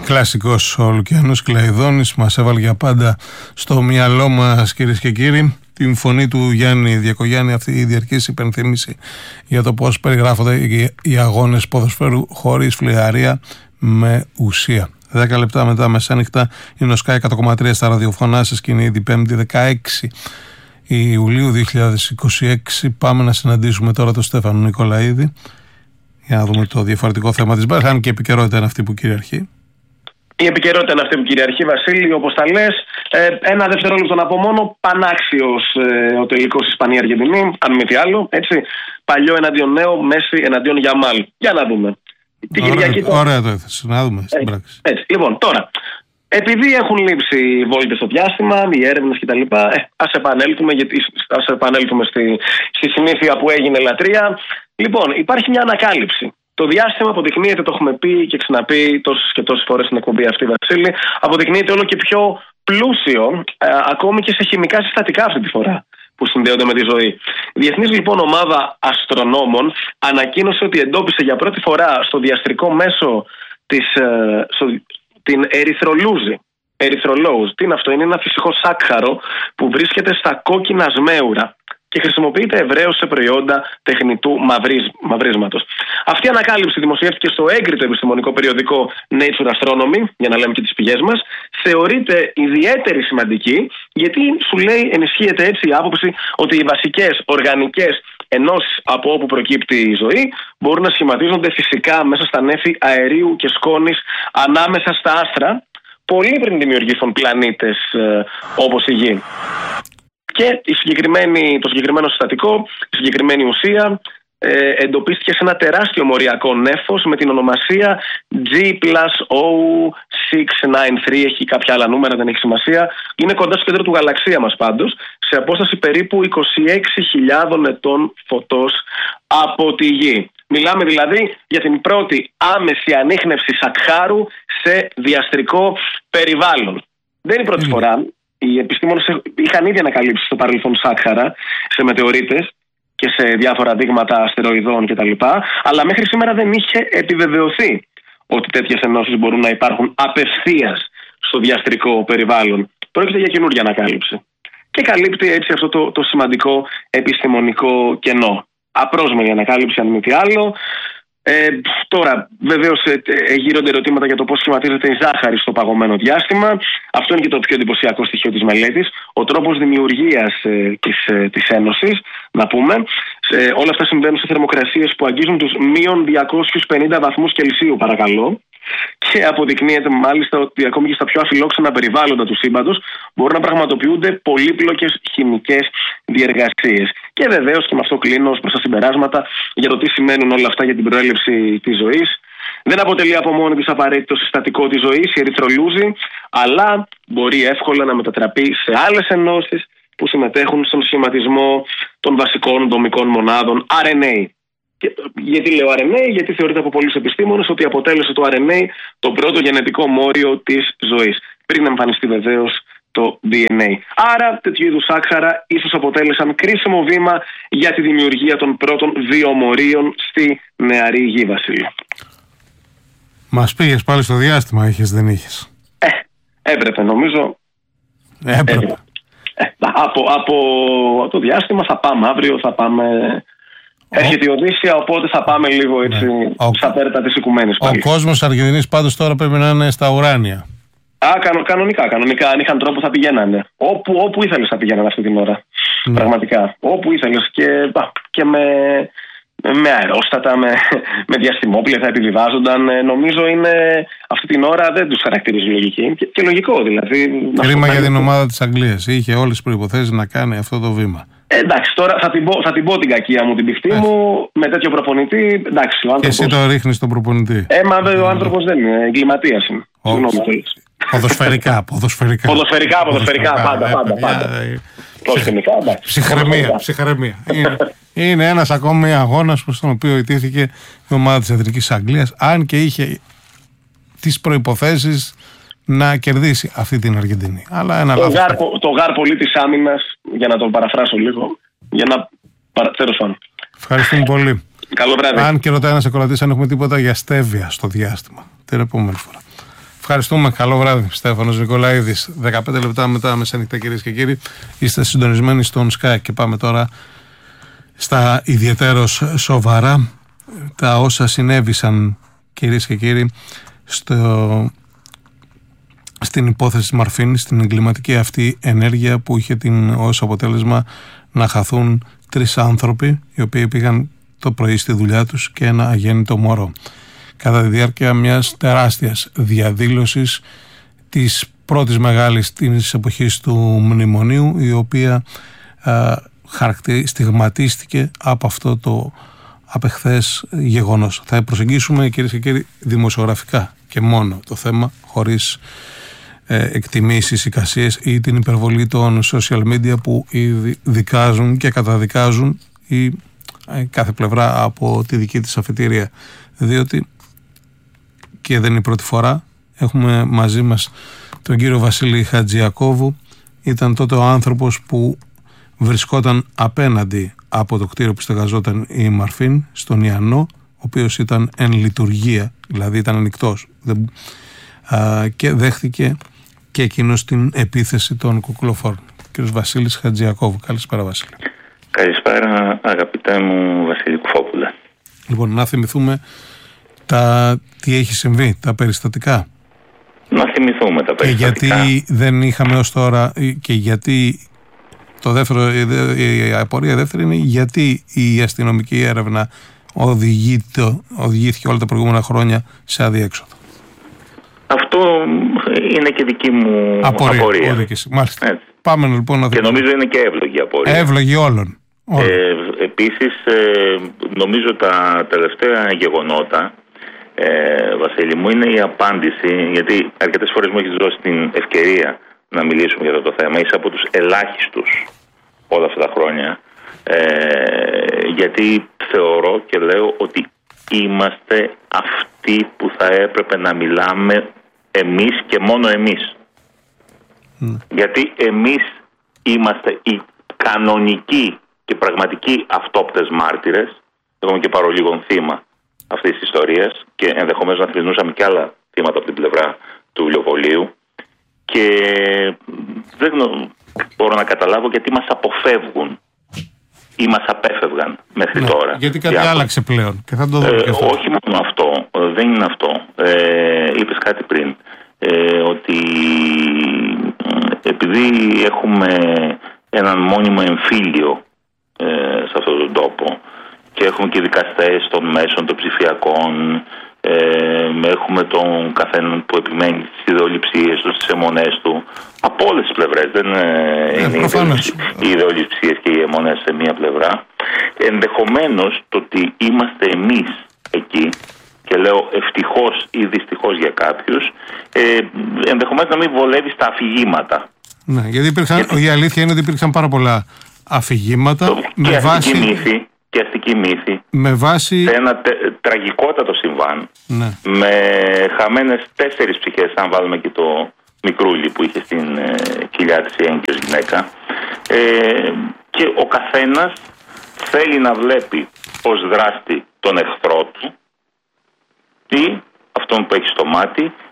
Κλασικός ο Λουκιανός Κλαϊδόνης μας έβαλε για πάντα στο μυαλό μας, κυρίες και κύριοι, την φωνή του Γιάννη Διακογιάννη, αυτή η διαρκής υπενθύμηση για το πώς περιγράφονται οι αγώνες ποδοσφαίρου χωρίς φλιαρία με ουσία. 10 λεπτά μετά μεσάνυχτα είναι ο Sky 100,3 στα ραδιοφωνά σας και είναι ήδη 5η 16 Ιουλίου 2026. Πάμε να συναντήσουμε τώρα τον Στέφανο Νικολαίδη για να δούμε το διαφορετικό θέμα της μπάλας, αν και η επικαιρότητα είναι αυτή που κυριαρχεί. Η επικαιρότητα είναι αυτή που κυριαρχεί, Βασίλη, όπως τα λες. Ένα δευτερόλεπτο να πω μόνο. Πανάξιος ο τελικός Ισπανία-Αργεντινή, αν μη τι άλλο. Έτσι. Παλιό εναντίον νέο, Μέση εναντίον Γιαμάλ. Για να δούμε. Ωραία το έθεσε. Να δούμε στην πράξη. Έτσι. Λοιπόν, τώρα. Επειδή έχουν λείψει βόλτες στο διάστημα, οι έρευνες κτλ., ας επανέλθουμε στη συνήθεια που έγινε λατρεία. Λοιπόν, υπάρχει μια ανακάλυψη. Το διάστημα αποδεικνύεται, το έχουμε πει και ξαναπεί τόσες και τόσες φορές στην εκπομπή αυτή, Βασίλη, αποδεικνύεται όλο και πιο πλούσιο, ακόμη και σε χημικά συστατικά αυτή τη φορά, που συνδέονται με τη ζωή. Η διεθνής λοιπόν ομάδα αστρονόμων ανακοίνωσε ότι εντόπισε για πρώτη φορά στο διαστρικό μέσο την ερυθρολούζη. Ερυθρολόουζ. Τι είναι αυτό? Είναι ένα φυσικό σάκχαρο που βρίσκεται στα κόκκινα σμέουρα και χρησιμοποιείται ευρέως σε προϊόντα τεχνητού μαυρίσματος. Αυτή η ανακάλυψη δημοσιεύτηκε στο έγκριτο επιστημονικό περιοδικό Nature Astronomy, για να λέμε και τις πηγές μας. Θεωρείται ιδιαίτερη σημαντική, γιατί σου λέει, ενισχύεται έτσι η άποψη ότι οι βασικές οργανικές ενώσεις από όπου προκύπτει η ζωή μπορούν να σχηματίζονται φυσικά μέσα στα νέφη αερίου και σκόνης ανάμεσα στα άστρα, πολύ πριν δημιουργηθούν πλανήτες όπως η Γη. Και το συγκεκριμένο συστατικό, η συγκεκριμένη ουσία, εντοπίστηκε σε ένα τεράστιο μοριακό νέφος με την ονομασία G+O693. Έχει κάποια άλλα νούμερα, δεν έχει σημασία. Είναι κοντά στο κέντρο του γαλαξία μας πάντως, σε απόσταση περίπου 26.000 ετών φωτός από τη Γη. Μιλάμε δηλαδή για την πρώτη άμεση ανίχνευση σακχάρου σε διαστρικό περιβάλλον. Δεν είναι η πρώτη φορά. Οι επιστήμονες είχαν ήδη ανακαλύψει στο παρελθόν σάκχαρα σε μετεωρίτες και σε διάφορα δείγματα αστεροειδών κτλ. Αλλά μέχρι σήμερα δεν είχε επιβεβαιωθεί ότι τέτοιες ενώσεις μπορούν να υπάρχουν απευθείας στο διαστρικό περιβάλλον. Πρόκειται για καινούργια ανακάλυψη. Και καλύπτει έτσι αυτό το σημαντικό επιστημονικό κενό. Απρόσμενη ανακάλυψη, αν μη τι άλλο. Τώρα, βεβαίως, γύρονται ερωτήματα για το πώς σχηματίζεται η ζάχαρη στο παγωμένο διάστημα. Αυτό είναι και το πιο εντυπωσιακό στοιχείο της μελέτης. Ο τρόπος δημιουργίας της ένωσης, να πούμε. Όλα αυτά συμβαίνουν σε θερμοκρασίες που αγγίζουν τους μείον 250 βαθμούς Κελσίου, παρακαλώ. Και αποδεικνύεται μάλιστα ότι ακόμη και στα πιο αφιλόξενα περιβάλλοντα του σύμπαντος μπορούν να πραγματοποιούνται πολύπλοκες χημικές διεργασίες. Και βεβαίως, και με αυτό κλείνω ως προς τα συμπεράσματα για το τι σημαίνουν όλα αυτά για την προέλευση της ζωής. Δεν αποτελεί από μόνη της απαραίτητο συστατικό της ζωής η ερυθρολούζη, αλλά μπορεί εύκολα να μετατραπεί σε άλλες ενώσεις που συμμετέχουν στον σχηματισμό των βασικών δομικών μονάδων RNA. Γιατί λέω RNA? Γιατί θεωρείται από πολλούς επιστήμονες ότι αποτέλεσε το RNA το πρώτο γενετικό μόριο της ζωής, πριν εμφανιστεί βεβαίως το DNA. Άρα, τέτοιου είδους σάκχαρα ίσως αποτέλεσαν κρίσιμο βήμα για τη δημιουργία των πρώτων βιομορίων στη νεαρή Γη, Βασίλη. Μας πήγες πάλι στο διάστημα, είχες δεν είχες? Έπρεπε, νομίζω. Έπρεπε. Από το διάστημα θα πάμε αύριο, θα πάμε. Έρχεται η Οδύσσεια, οπότε θα πάμε λίγο έτσι στα πέρτα της οικουμένης πάλι. Ο κόσμος Αργεντινής πάντως τώρα πρέπει να είναι στα ουράνια. Κανονικά. Αν είχαν τρόπο θα πηγαίνανε. Όπου ήθελες θα πηγαίνανε αυτή την ώρα. Ναι. Πραγματικά. Όπου ήθελες και με αερόστατα, με διαστημόπλια θα επιβιβάζονταν. Νομίζω είναι αυτή την ώρα δεν τους χαρακτηρίζει λογική. Και λογικό δηλαδή. Κρίμα για την ομάδα της Αγγλίας. Είχε όλες τις προϋποθέσεις να κάνει αυτό το βήμα. Εντάξει, τώρα θα την πω την κακία μου, την πηχτή μου, με τέτοιο προπονητή. Εντάξει, ο άνθρωπος. Και εσύ το ρίχνεις τον προπονητή. Ο άνθρωπος δεν είναι, εγκληματίας είναι. Συγγνώμη. Ποδοσφαιρικά. Πάντα. Ψυχραιμία. Είναι ένας ακόμη αγώνας στον οποίο ιτήθηκε η ομάδα της Εθνικής Αγγλίας, αν και είχε τις προϋποθέσεις να κερδίσει αυτή την Αργεντινή. Αλλά το γάρ πολύ της άμυνας, για να τον παραφράσω λίγο, για να τέλος πάντων. Ευχαριστούμε πολύ. Καλό βράδυ. Αν και ρωτάει ένας ακροατής αν έχουμε τίποτα για στέβια στο διάστημα την επόμενη φορά. Ευχαριστούμε. Καλό βράδυ. Στέφανος Νικολαίδης. 15 λεπτά μετά μεσάνυχτα, κυρίες και κύριοι. Είστε συντονισμένοι στον Sky και πάμε τώρα στα ιδιαιτέρως σοβαρά, τα όσα συνέβησαν, κυρίες και κύριοι, στην υπόθεση της Μαρφίν, στην εγκληματική αυτή ενέργεια που είχε ως αποτέλεσμα να χαθούν 3 άνθρωποι, οι οποίοι πήγαν το πρωί στη δουλειά τους και ένα αγέννητο μωρό. Κατά τη διάρκεια μιας τεράστιας διαδήλωσης της πρώτης μεγάλης της εποχής του μνημονίου, η οποία στιγματίστηκε από αυτό το απεχθές γεγονός. Θα προσεγγίσουμε, κυρίες και κύριοι, δημοσιογραφικά και μόνο το θέμα, χωρίς εκτιμήσεις, εικασίες ή την υπερβολή των social media που δικάζουν και καταδικάζουν κάθε πλευρά από τη δική της αφετηρία. Διότι, και δεν είναι η πρώτη φορά, έχουμε μαζί μας τον κύριο Βασίλη Χατζιακόβου. Ήταν τότε ο άνθρωπος που βρισκόταν απέναντι από το κτίριο που στεγαζόταν η Μαρφίν, στον Ιαννό, ο οποίος ήταν εν λειτουργία, δηλαδή ήταν ανοιχτός, και δέχτηκε και εκείνος την επίθεση των κουκουλοφόρων. Κύριος Βασίλης Χατζιακόβου. Καλησπέρα, Βασίλη. Καλησπέρα, αγαπητέ μου Βασίλη Κουφόπουλε. Λοιπόν, να θυμηθούμε τι έχει συμβεί, τα περιστατικά. Να θυμηθούμε τα περιστατικά. Και γιατί δεν είχαμε ως τώρα, και γιατί το δεύτερο, η απορία δεύτερη είναι γιατί η αστυνομική έρευνα οδηγήθηκε όλα τα προηγούμενα χρόνια σε αδιέξοδο. Αυτό είναι και δική μου απορία. Μάλιστα. Πάμε λοιπόν να και νομίζω είναι και εύλογη απορία. Εύλογη όλων. Επίσης, νομίζω τα τελευταία γεγονότα, Βασίλη μου, είναι η απάντηση, γιατί αρκετές φορές μου έχεις δώσει την ευκαιρία να μιλήσουμε για αυτό το θέμα. Είσαι από τους ελάχιστους όλα αυτά τα χρόνια, γιατί θεωρώ και λέω ότι είμαστε αυτοί που θα έπρεπε να μιλάμε εμείς και μόνο εμείς. Γιατί εμείς είμαστε οι κανονικοί και πραγματικοί αυτόπτες μάρτυρες. Έχουμε και παρολίγων θύμα αυτής της ιστορίας και ενδεχομένως να θρηνούσαμε και άλλα θύματα από την πλευρά του βιβλιοπωλείου, και δεν μπορώ να καταλάβω γιατί μας αποφεύγουν ή μας απέφευγαν μέχρι τώρα. Γιατί κάτι άλλαξε πλέον και θα το δούμε και αυτό. Όχι μόνο αυτό, δεν είναι αυτό. Είπες κάτι πριν, ότι επειδή έχουμε έναν μόνιμο εμφύλιο σε αυτόν τον τόπο και έχουμε και δικαστές των μέσων των ψηφιακών, έχουμε τον καθέναν που επιμένει στις ιδεολειψίες του, στις αιμονές του, από όλες τις πλευρές. Δεν είναι οι ιδεολειψίες και οι αιμονές σε μία πλευρά. Ενδεχομένως το ότι είμαστε εμείς εκεί, και λέω ευτυχώς ή δυστυχώς για κάποιους, ενδεχομένως να μην βολεύει στα αφηγήματα. Ναι, γιατί η αλήθεια είναι ότι υπήρξαν πάρα πολλά αφηγήματα και αστική μύθη, με βάση σε ένα τραγικότατο συμβάν, ναι, με χαμένες 4 ψυχές, αν βάλουμε και το μικρούλι που είχε στην κοιλιά της η έγκυος γυναίκα, και ο καθένας θέλει να βλέπει ως δράστη τον εχθρό του ή αυτόν που έχει στο μάτι